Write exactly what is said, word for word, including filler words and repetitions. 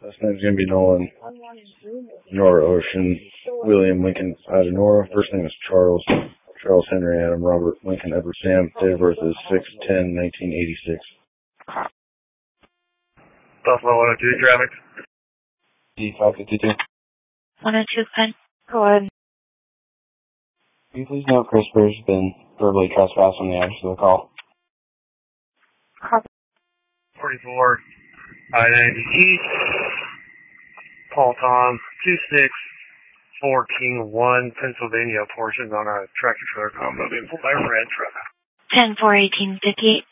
Last name's going to be Nolan. Nora Ocean. William Lincoln out of Nora. First name is Charles. Charles Henry Adam Robert Lincoln Edward Sam. Date of birth is six ten nineteen eighty-six. Buffalo one oh two traffic. D five fifty-two. one oh two, pen. Go ahead. Can you please note CRISPR's been verbally trespassed on the address of the call? Copy. forty-four, I ninety East, Paul Tom, two six four King one, Pennsylvania, portions on a tractor trailer combo being pulled by a red truck. ten four eighteen fifty-eight.